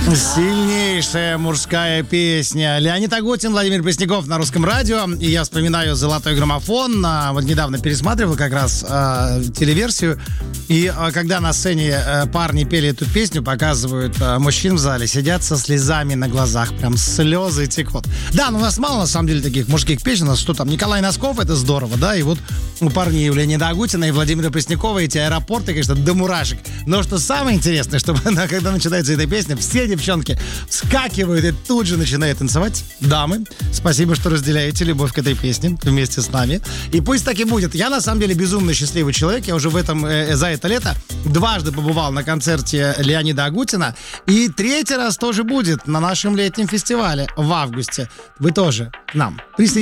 Сильнейшая мужская песня. Леонид Агутин, Владимир Пресняков на Русском радио. И я вспоминаю «Золотой граммофон». Вот недавно пересматривал как раз телеверсию. И когда на сцене парни пели эту песню, показывают мужчин в зале, сидят со слезами на глазах. Прям слезы текут. Да, но у нас мало на самом деле таких мужских песен. У нас что там, Николай Носков, это здорово, да? И вот у парней, у Леонида Агутина и Владимира Преснякова эти аэропорты, конечно, до мурашек. Но что самое интересное, что когда начинается эта песня, все девчонки вскакивают и тут же начинают танцевать. Дамы, спасибо, что разделяете любовь к этой песне вместе с нами. И пусть так и будет. Я, на самом деле, безумно счастливый человек. Я уже за это лето дважды побывал на концерте Леонида Агутина. И третий раз тоже будет на нашем летнем фестивале в августе. Вы тоже к нам присоединяйтесь.